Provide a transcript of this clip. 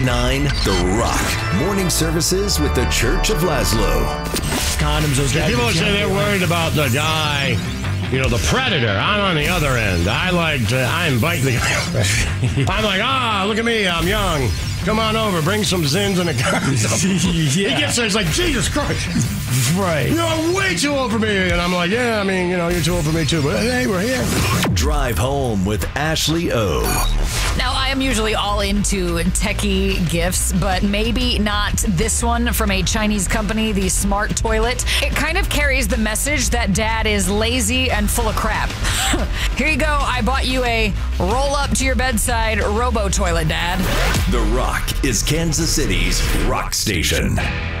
98.9 The Rock. Morning services with the Church of Laszlo. Condoms, those guys. People say they're worried about the guy, the predator. I'm on the other end. I invite the guy. I'm like, look at me. I'm young. Come on over. Bring some Zins and a condom. He gets there. He's like, Jesus Christ. Right. You're way too old for me. And I'm like, yeah, you're too old for me too. But hey, we're here. Drive home with Ashley O. Now, I am usually all into techie gifts, but maybe not this one from a Chinese company, the Smart Toilet. It kind of carries the message that dad is lazy and full of crap. Here you go. I bought you a roll up to your bedside robo toilet, Dad. The Rock is Kansas City's rock station.